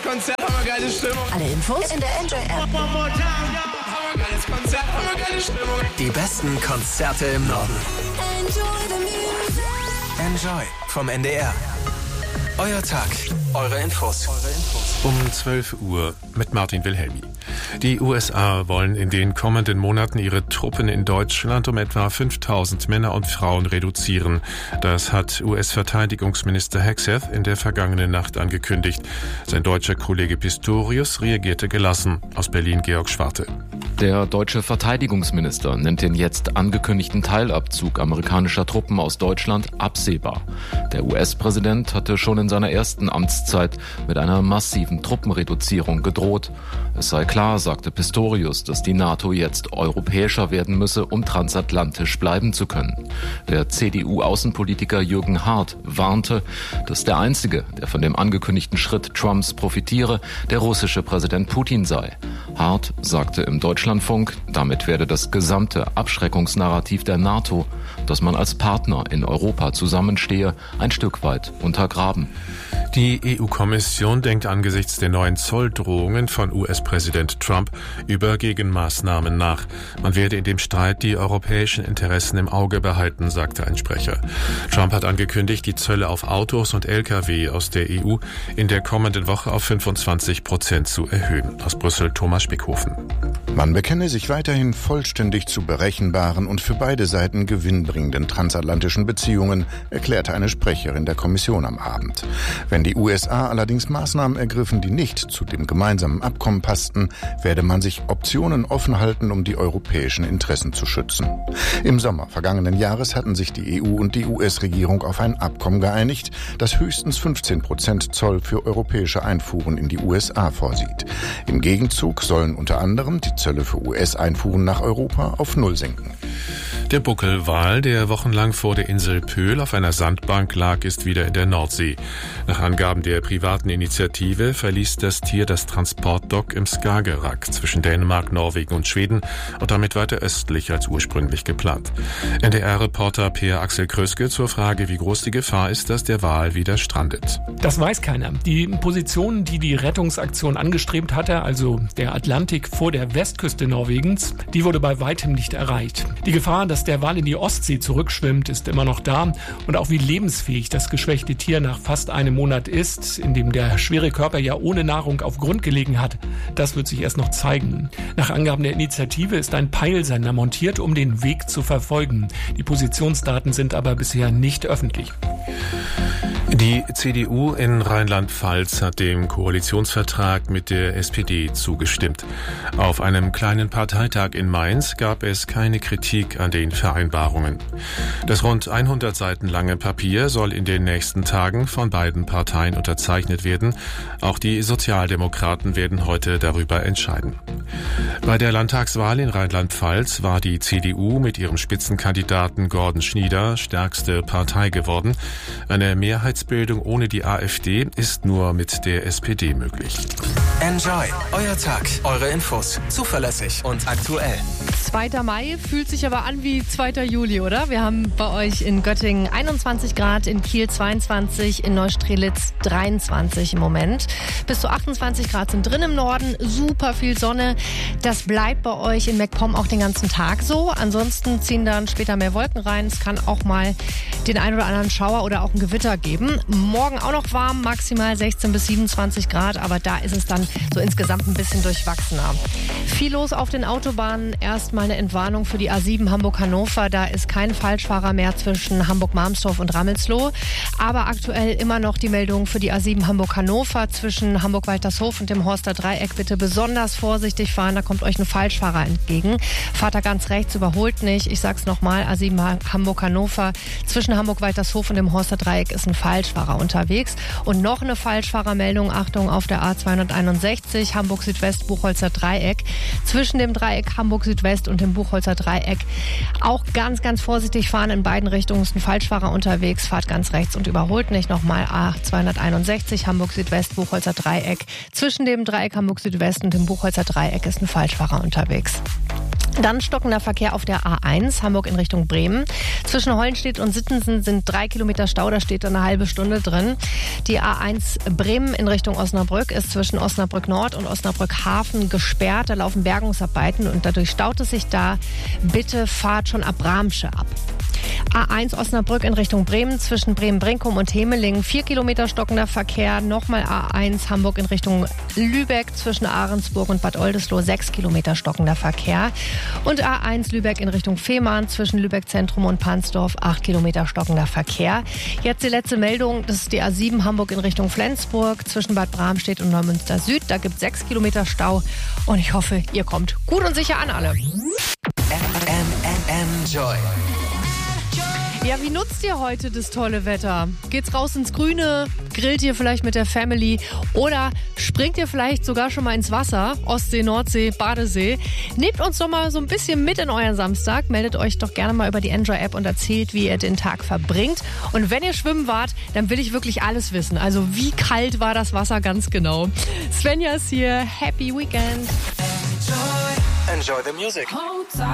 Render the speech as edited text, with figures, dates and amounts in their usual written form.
Konzert, hammergeile Stimmung. Alle Infos in der Enjoy-App. Hammergeiles Konzert, hammergeile Stimmung. Die besten Konzerte im Norden. Enjoy the music. Enjoy vom NDR. Euer Tag, eure Infos. Um 12 Uhr mit Martin Wilhelmi. Die USA wollen in den kommenden Monaten ihre Truppen in Deutschland um etwa 5000 Männer und Frauen reduzieren. Das hat US-Verteidigungsminister Hegseth in der vergangenen Nacht angekündigt. Sein deutscher Kollege Pistorius reagierte gelassen. Aus Berlin Georg Schwarte. Der deutsche Verteidigungsminister nennt den jetzt angekündigten Teilabzug amerikanischer Truppen aus Deutschland absehbar. Der US-Präsident hatte schon in seiner ersten Amtszeit mit einer massiven Truppenreduzierung gedroht. Es sei klar, sagte Pistorius, dass die NATO jetzt europäischer werden müsse, um transatlantisch bleiben zu können. Der CDU-Außenpolitiker Jürgen Hart warnte, dass der Einzige, der von dem angekündigten Schritt Trumps profitiere, der russische Präsident Putin sei. Hart sagte im Deutschlandfunk, damit werde das gesamte Abschreckungsnarrativ der NATO, dass man als Partner in Europa zusammenstehe, ein Stück weit untergraben. Die EU-Kommission denkt angesichts der neuen Zolldrohungen von US-Präsident Trump über Gegenmaßnahmen nach. Man werde in dem Streit die europäischen Interessen im Auge behalten, sagte ein Sprecher. Trump hat angekündigt, die Zölle auf Autos und Lkw aus der EU in der kommenden Woche auf 25% zu erhöhen. Aus Brüssel Thomas Spickhofen. Man bekenne sich weiterhin vollständig zu berechenbaren und für beide Seiten gewinnbringenden transatlantischen Beziehungen, erklärte eine Sprecherin der Kommission am Abend. Wenn die USA allerdings Maßnahmen ergriffen, die nicht zu dem gemeinsamen Abkommen passten, werde man sich Optionen offen halten, um die europäischen Interessen zu schützen. Im Sommer vergangenen Jahres hatten sich die EU und die US-Regierung auf ein Abkommen geeinigt, das höchstens 15% Zoll für europäische Einfuhren in die USA vorsieht. Im Gegenzug sollen unter anderem die Zölle für US-Einfuhren nach Europa auf Null sinken. Der Buckelwal, der wochenlang vor der Insel Pöhl auf einer Sandbank lag, ist wieder in der Nordsee. Nach Angaben der privaten Initiative verließ das Tier das Transportdock im Skagerrak zwischen Dänemark, Norwegen und Schweden und damit weiter östlich als ursprünglich geplant. NDR-Reporter Per Axel Kröske zur Frage, wie groß die Gefahr ist, dass der Wal wieder strandet. Das weiß keiner. Die Position, die die Rettungsaktion angestrebt hatte, also der Atlantik vor der Westküste Norwegens, die wurde bei weitem nicht erreicht. Die Gefahr, dass der Wal in die Ostsee zurückschwimmt, ist immer noch da. Und auch wie lebensfähig das geschwächte Tier nach fast einem Monat ist, in dem der schwere Körper ja ohne Nahrung auf Grund gelegen hat, das wird sich erst noch zeigen. Nach Angaben der Initiative ist ein Peilsender montiert, um den Weg zu verfolgen. Die Positionsdaten sind aber bisher nicht öffentlich. Die CDU in Rheinland-Pfalz hat dem Koalitionsvertrag mit der SPD zugestimmt. Auf einem kleinen Parteitag in Mainz gab es keine Kritik an den Vereinbarungen. Das rund 100 Seiten lange Papier soll in den nächsten Tagen von beiden Parteien unterzeichnet werden. Auch die Sozialdemokraten werden heute darüber entscheiden. Bei der Landtagswahl in Rheinland-Pfalz war die CDU mit ihrem Spitzenkandidaten Gordon Schnieder stärkste Partei geworden. Eine Mehrheitsbildung ohne die AfD ist nur mit der SPD möglich. Enjoy, euer Tag, eure Infos, zuverlässig und aktuell. 2. Mai fühlt sich aber an wie 2. Juli, oder? Wir haben bei euch in Göttingen 21 Grad, in Kiel 22, in Neustrelitz 23 im Moment. Bis zu 28 Grad sind drin im Norden, super viel Sonne. Das bleibt bei euch in MacPom auch den ganzen Tag so. Ansonsten ziehen dann später mehr Wolken rein. Es kann auch mal den ein oder anderen Schauer oder auch ein Gewitter geben. Morgen auch noch warm, maximal 16 bis 27 Grad, aber da ist es dann so insgesamt ein bisschen durchwachsener. Viel los auf den Autobahnen. Erstmal eine Entwarnung für die A7 Hamburg-Hannover. Da ist kein Falschfahrer mehr zwischen Hamburg-Marmstorf und Rammelsloh. Aber aktuell immer noch die Meldung für die A7 Hamburg-Hannover zwischen Hamburg-Waltershof und dem Horster Dreieck. Bitte besonders vorsichtig fahren, da kommt euch ein Falschfahrer entgegen. Fahrt da ganz rechts, überholt nicht. Ich sag's nochmal, A7 Hamburg-Hannover zwischen Hamburg-Waltershof und dem Horster Dreieck ist ein Falschfahrer unterwegs. Und noch eine Falschfahrermeldung, Achtung, auf der A261 Hamburg-Südwest Buchholzer Dreieck. Zwischen dem Dreieck Hamburg-Südwest und dem Buchholzer Dreieck auch ganz, ganz vorsichtig fahren. In beiden Richtungen ist ein Falschfahrer unterwegs. Fahrt ganz rechts und überholt nicht. Nochmal A261 Hamburg-Südwest Buchholzer Dreieck. Zwischen dem Dreieck Hamburg-Südwest und dem Buchholzer Dreieck ist ein Falschfahrer unterwegs. Dann stockender Verkehr auf der A1 Hamburg in Richtung Bremen. Zwischen Hollenstedt und Sittensen sind 3 Kilometer Stau, da steht eine halbe Stunde drin. Die A1 Bremen in Richtung Osnabrück ist zwischen Osnabrück Nord und Osnabrück Hafen gesperrt. Da laufen Bergungsarbeiten und dadurch staut es sich da. Bitte fahrt schon ab Bramsche ab. A1 Osnabrück in Richtung Bremen zwischen Bremen-Brinkum und Hemelingen 4 Kilometer stockender Verkehr. Nochmal A1 Hamburg in Richtung Lübeck zwischen Ahrensburg und Bad Oldesloe 6 Kilometer stockender Verkehr. Und A1 Lübeck in Richtung Fehmarn zwischen Lübeck Zentrum und Pansdorf 8 Kilometer stockender Verkehr. Jetzt die letzte Meldung, das ist die A7 Hamburg in Richtung Flensburg zwischen Bad Bramstedt und Neumünster Süd. Da gibt es 6 Kilometer Stau und ich hoffe, ihr kommt gut und sicher an alle. Enjoy. Ja, wie nutzt ihr heute das tolle Wetter? Geht's raus ins Grüne? Grillt ihr vielleicht mit der Family? Oder springt ihr vielleicht sogar schon mal ins Wasser? Ostsee, Nordsee, Badesee? Nehmt uns doch mal so ein bisschen mit in euren Samstag. Meldet euch doch gerne mal über die Enjoy-App und erzählt, wie ihr den Tag verbringt. Und wenn ihr schwimmen wart, dann will ich wirklich alles wissen. Also wie kalt war das Wasser ganz genau? Svenja ist hier. Happy Weekend. Enjoy the music.